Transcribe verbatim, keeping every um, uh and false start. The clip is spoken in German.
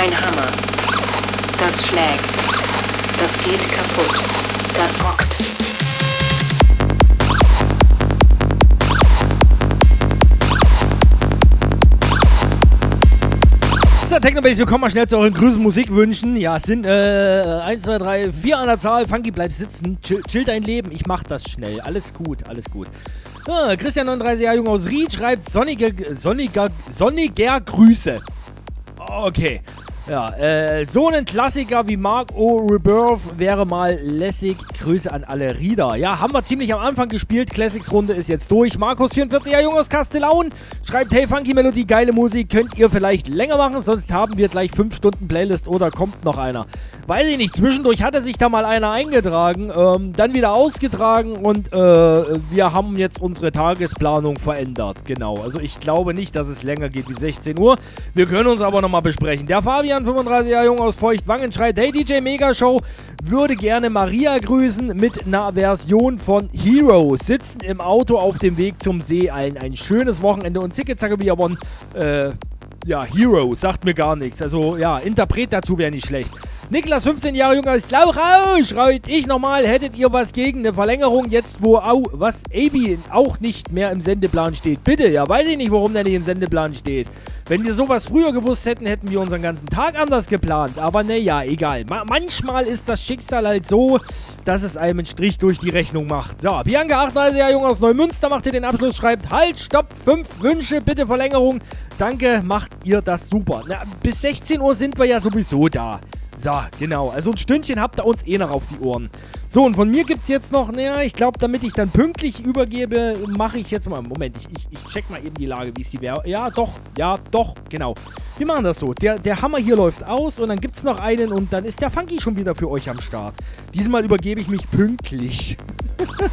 Ein Hammer. Das schlägt. Das geht kaputt. Das rockt. So, Technobase, wir kommen mal schnell zu euren größten Musikwünschen. Ja, es sind äh, eins, zwei, drei, vier an der Zahl. Funky, bleib sitzen. Chill, chill dein Leben. Ich mach das schnell. Alles gut, alles gut. Ah, Christian, neununddreißig Jahre jung aus Ried, schreibt sonnige, sonniger, sonniger Grüße. Okay. Ja, äh, so ein Klassiker wie Mark O. Rebirth wäre mal lässig. Grüße an alle Rieder. Ja, haben wir ziemlich am Anfang gespielt. Classics-Runde ist jetzt durch. Markus, vierundvierzig Jahre jung aus Kastellaun, schreibt, hey, Funky Melodie, geile Musik. Könnt ihr vielleicht länger machen? Sonst haben wir gleich fünf Stunden Playlist oder kommt noch einer. Weiß ich nicht. Zwischendurch hatte sich da mal einer eingetragen, ähm, dann wieder ausgetragen und äh, wir haben jetzt unsere Tagesplanung verändert. Genau. Also ich glaube nicht, dass es länger geht wie sechzehn Uhr. Wir können uns aber nochmal besprechen. Der Fabian, fünfunddreißig Jahre jung aus Feuchtwangen, schreibt, hey D J Megashow, würde gerne Maria grüßen mit einer Version von Hero. Sitzen im Auto auf dem Weg zum See. Allen ein schönes Wochenende und zicke zacke wie Bonn. Äh, ja, Hero, sagt mir gar nichts. Also ja, Interpret dazu wäre nicht schlecht. Niklas, fünfzehn Jahre jung aus Glauchau, schreit ich nochmal, hättet ihr was gegen eine Verlängerung, jetzt wo au, was A B auch nicht mehr im Sendeplan steht? Bitte, ja, weiß ich nicht, warum der nicht im Sendeplan steht. Wenn wir sowas früher gewusst hätten, hätten wir unseren ganzen Tag anders geplant. Aber naja, egal. Ma- manchmal ist das Schicksal halt so, dass es einem einen Strich durch die Rechnung macht. So, Bianca, achtunddreißig Jahre jung aus Neumünster, macht ihr den Abschluss, schreibt, halt, stopp, fünf Wünsche, bitte Verlängerung. Danke, macht ihr das super. Na, bis sechzehn Uhr sind wir ja sowieso da. So, genau. Also ein Stündchen habt ihr uns eh noch auf die Ohren. So, und von mir gibt es jetzt noch, naja, ich glaube, damit ich dann pünktlich übergebe, mache ich jetzt mal, Moment, ich, ich, ich check mal eben die Lage, wie es die wäre. Ja, doch, ja, doch, genau. Wir machen das so. Der, der Hammer hier läuft aus und dann gibt es noch einen und dann ist der Funky schon wieder für euch am Start. Diesmal übergebe ich mich pünktlich.